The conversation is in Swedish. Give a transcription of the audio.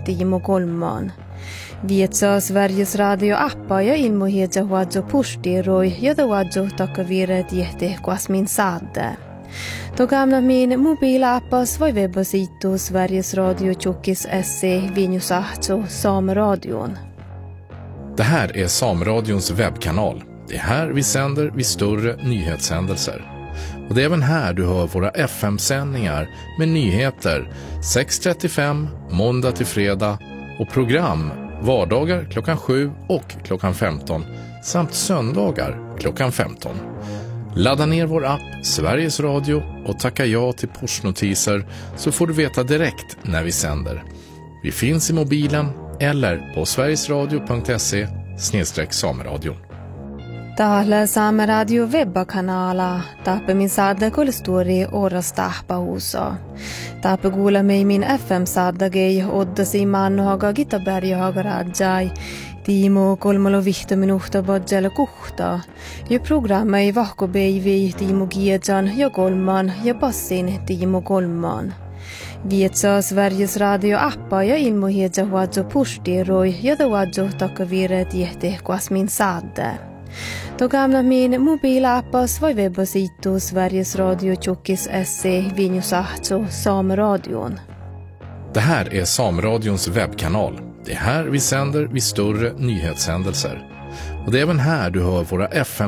Timo Golman. Vietsa Sveriges Radio appa ja ilmoheja huadjo pustiroi ja huadjo takavire tiehte kuasmin saadde. Då gamla min mobilappas var webbasitu Sveriges Radio Tjockis SC Vinjusahto Sameradion. Det här är Sameradions webbkanal. Det är här vi sänder vid större nyhetshändelser. Och det är även här du hör våra FM-sändningar med nyheter 6:35 måndag till fredag och program vardagar klockan 7 och klockan 15 samt söndagar klockan 15. Ladda ner vår app Sveriges Radio och tacka ja till pushnotiser så får du veta direkt när vi sänder. Vi finns i mobilen eller på sverigesradio.se/sameradion. Täällä Saameradio webbakanala tappe min sadda kolstori oras tahpahuso. Tappe kuule mei min FM saddagei oddasi mannohaga Gitaberghaga rajai. Timo 3 minuuttia bodjelle kuhta. Ja programmei vahkobeivi Timo Giedjan ja Golman ja passin Timo Golman. Vietsa Sveriges Radio appa ja ilmoheja huadjo pustiroi ja huadjo takavire tiehte kuasmin saadde. Då gamla min mobilappas var webbasitu Sveriges Radio Tjockis SC Vinjusahto Sameradion. Det här är Sameradions webbkanal. Det är här vi sänder vid större nyhetshändelser. Och det är även här du hör våra FM